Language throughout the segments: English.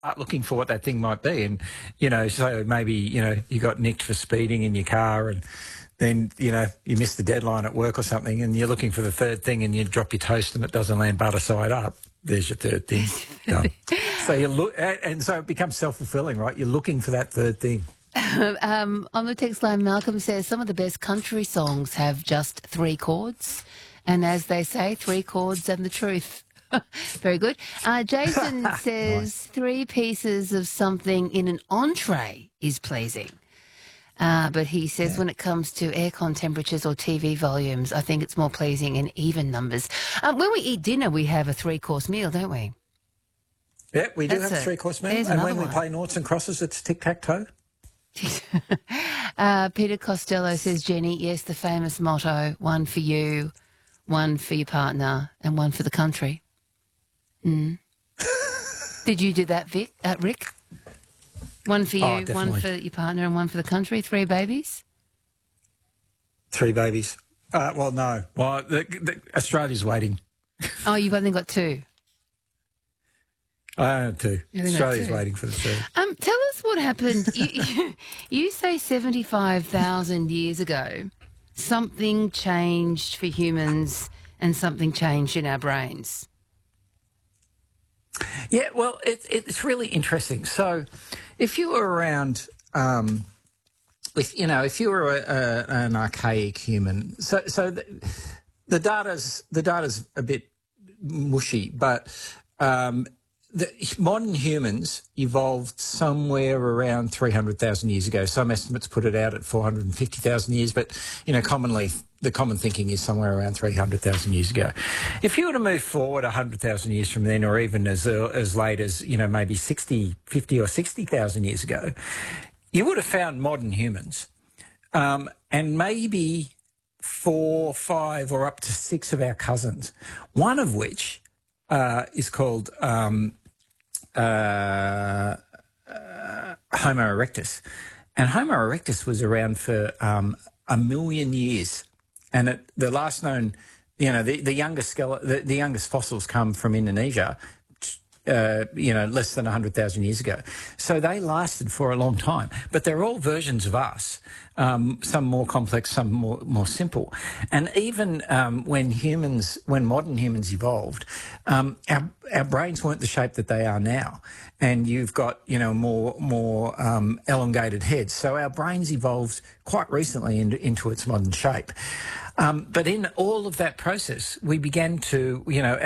start looking for what that thing might be. And, so maybe, you got nicked for speeding in your car and then, you missed the deadline at work or something and you're looking for the third thing and you drop your toast and it doesn't land butter side up. There's your third thing. Done. So you look, and so it becomes self-fulfilling, right? You're looking for that third thing. On the text line, Malcolm says some of the best country songs have just 3 chords. And as they say, 3 chords and the truth. Very good. Jason says nice. 3 pieces of something in an entree is pleasing. But he says when it comes to aircon temperatures or TV volumes, I think it's more pleasing in even numbers. When we eat dinner, we have a 3-course meal, don't we? Yeah, we do have a 3-course meal. And when we play noughts and crosses, it's tic-tac-toe. Peter Costello says, Jenny, yes, the famous motto, 1 for you, 1 for your partner, and 1 for the country. Mm. Did you do that, Rick? 1 for you, 1 for your partner, and 1 for the country? 3 babies? 3 babies. Well, no. Well, Australia's waiting. Oh, you've only got 2. I have 2. Australia's waiting for the 3. Tell us what happened. You say 75,000 years ago, something changed for humans and something changed in our brains. Yeah, well, it's really interesting. So, if you were around, if you were an archaic human, so the data's a bit mushy, but the modern humans evolved somewhere around 300,000 years ago. Some estimates put it out at 450,000 years, but commonly the common thinking is somewhere around 300,000 years ago. If you were to move forward 100,000 years from then, or even as late as maybe 50 or 60,000 years ago, you would have found modern humans, and maybe 4, 5, or up to 6 of our cousins. One of which is called Homo erectus, and Homo erectus was around for 1 million years. And the last known, the youngest fossils come from Indonesia, less than 100,000 years ago. So they lasted for a long time. But they're all versions of us, some more complex, some more simple. And even when modern humans evolved, our brains weren't the shape that they are now. And you've got, more elongated heads. So our brains evolved quite recently into its modern shape. But in all of that process, we began to,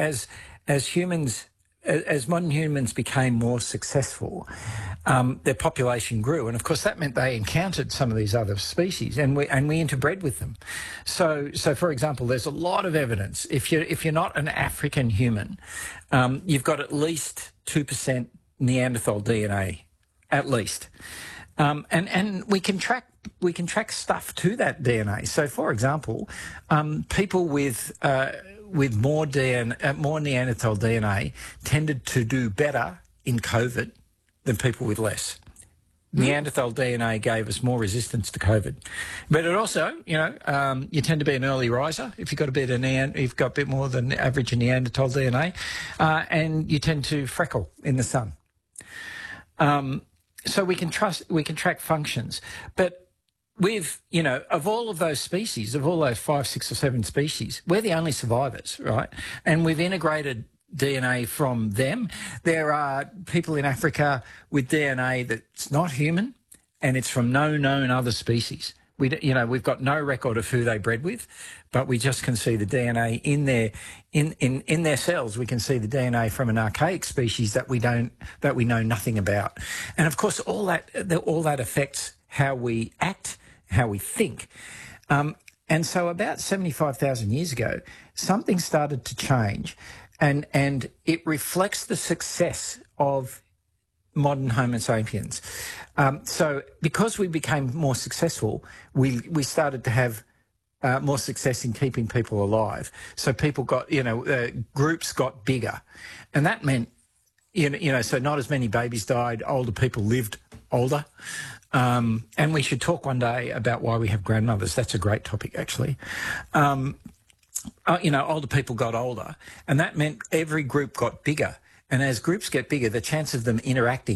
as modern humans became more successful, their population grew, and of course that meant they encountered some of these other species, and we interbred with them. So for example, there's a lot of evidence. If you're not an African human, you've got at least 2% Neanderthal DNA, at least, and we can track stuff to that DNA. So for example, people with more Neanderthal DNA tended to do better in COVID than people with less. Neanderthal DNA gave us more resistance to COVID, but it also, you tend to be an early riser if you've got you've got a bit more than average in Neanderthal DNA, and you tend to freckle in the sun. So we can track functions, but with, of all of those species, of all those 5, 6 or 7 species, we're the only survivors, right? And we've integrated DNA from them. There are people in Africa with DNA that's not human, and it's from no known other species. We've got no record of who they bred with, but we just can see the DNA in their cells. We can see the DNA from an archaic species that we know nothing about. And of course, all that affects how we act, how we think. And so about 75,000 years ago, something started to change, and it reflects the success of modern Homo sapiens. So because we became more successful, we started to have more success in keeping people alive. So people got, groups got bigger. And that meant, so not as many babies died, older people lived older. And we should talk one day about why we have grandmothers. That's a great topic, actually. Older people got older, and that meant every group got bigger. And as groups get bigger, the chance of them interacting